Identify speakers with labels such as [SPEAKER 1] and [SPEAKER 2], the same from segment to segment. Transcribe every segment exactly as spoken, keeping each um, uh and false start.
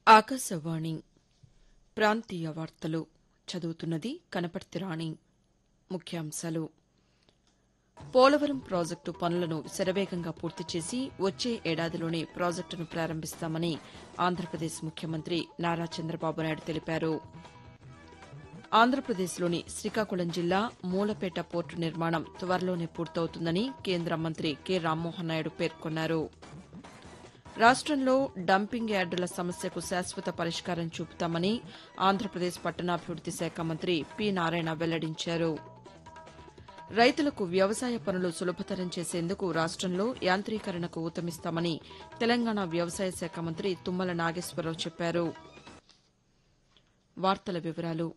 [SPEAKER 1] ఆకాశవాణి ప్రాంతీయ వార్తలు చదువుతున్నది కనపర్తి రాణి. ముఖ్యాంశాలు: పోలవరం ప్రాజెక్టు పనులను శరవేగంగా పూర్తి చేసి వచ్చే ఏడాదిలోనే ప్రాజెక్టును ప్రారంభిస్తామని ఆంధ్రప్రదేశ్ ముఖ్యమంత్రి నారా చంద్రబాబు నాయుడు తెలిపారు. ఆంధ్రప్రదేశ్లోని శ్రీకాకుళం జిల్లా మూలపేట పోర్టు నిర్మాణం త్వరలోనే పూర్తవుతుందని కేంద్ర మంత్రి కె రామ్మోహన్ నాయుడు పేర్కొన్నారు. రాష్టంలో డంపింగ్ యార్డుల సమస్యకు శాశ్వత పరిష్కారం చూపుతామని ఆంధ్రప్రదేశ్ పట్టణాభివృద్ది శాఖ మంత్రి పి నారాయణ వెల్లడించారు. రైతులకు వ్యవసాయ పనులు సులభతరం చేసేందుకు రాష్టంలో యాంత్రీకరణకు ఊతమిస్తామని తెలంగాణ వ్యవసాయ శాఖ మంత్రి తుమ్మల నాగేశ్వరరావు చెప్పారు. వార్తల వివరాలు: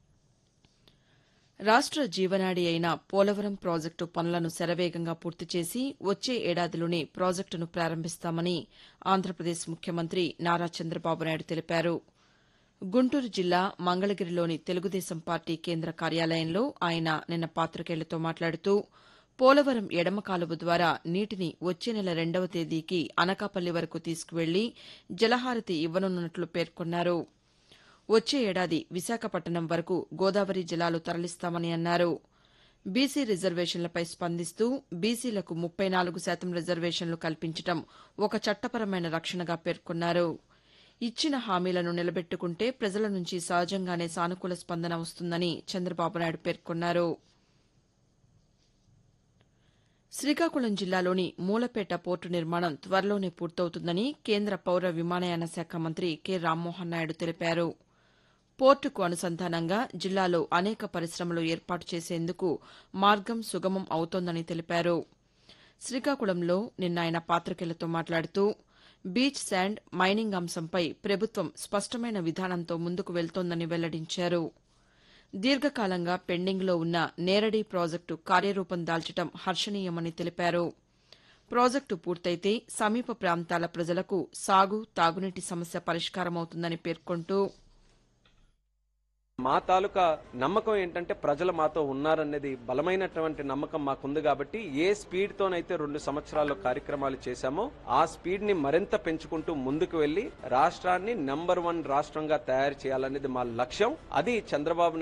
[SPEAKER 1] రాష్ట జీవనాడి అయిన పోలవరం ప్రాజెక్టు పనులను శరవేగంగా పూర్తి చేసి వచ్చే ఏడాదిలోనే ప్రాజెక్టును ప్రారంభిస్తామని ఆంధ్రప్రదేశ్ ముఖ్యమంత్రి నారా చంద్రబాబు నాయుడు తెలిపారు. గుంటూరు జిల్లా మంగళగిరిలోని తెలుగుదేశం పార్టీ కేంద్ర కార్యాలయంలో ఆయన నిన్న పాతికేయులతో మాట్లాడుతూ పోలవరం ఎడమ కాలువ ద్వారా నీటిని వచ్చే నెల రెండవ తేదీకి అనకాపల్లి వరకు తీసుకువెళ్లి జలహారతి ఇవ్వనున్నట్లు పేర్కొన్నారు. వచ్చే ఏడాది విశాఖపట్నం వరకు గోదావరి జలాలు తరలిస్తామని అన్నారు. బీసీ రిజర్వేషన్లపై స్పందిస్తూ బీసీలకు ముప్పై నాలుగు శాతం రిజర్వేషన్లు కల్పించడం ఒక చట్టపరమైన రక్షణగా పేర్కొన్నారు. ఇచ్చిన హామీలను నిలబెట్టుకుంటే ప్రజల నుంచి సహజంగానే సానుకూల స్పందన వస్తుందని చంద్రబాబు నాయుడు పేర్కొన్నారు. శ్రీకాకుళం జిల్లాలోని మూలపేట పోర్టు నిర్మాణం త్వరలోనే పూర్తవుతుందని కేంద్ర పౌర విమానయాన శాఖ మంత్రి కె రామ్మోహన్ నాయుడు తెలిపారు. పోర్టుకు అనుసంధానంగా జిల్లాలో అనేక పరిశ్రమలు ఏర్పాటు చేసేందుకు మార్గం సుగమం అవుతోందని తెలిపారు. శ్రీకాకుళంలో నిన్న ఆయన పాతికేయులతో మాట్లాడుతూ బీచ్ శాండ్ మైనింగ్ అంశంపై ప్రభుత్వం స్పష్టమైన విధానంతో ముందుకు వెళ్తోందని వెల్లడించారు. దీర్ఘకాలంగా పెండింగ్లో ఉన్న నేరడి ప్రాజెక్టు కార్యరూపం దాల్చడం హర్షణీయమని తెలిపారు. ప్రాజెక్టు పూర్తయితే సమీప ప్రాంతాల ప్రజలకు సాగు తాగునీటి సమస్య పరిష్కారమవుతుందని పేర్కొంటూ
[SPEAKER 2] మా తాలూకా నమ్మకం ఏంటంటే ప్రజలు మాతో ఉన్నారనేది బలమైనటువంటి నమ్మకం మాకుంది. కాబట్టి ఏ స్పీడ్ తోనైతే రెండు సంవత్సరాల్లో కార్యక్రమాలు చేశామో ఆ స్పీడ్ ని మరింత పెంచుకుంటూ ముందుకు వెళ్లి రాష్ట్రాన్ని నంబర్ వన్ రాష్ట్రంగా తయారు చేయాలనేది మా లక్ష్యం. అది చంద్రబాబు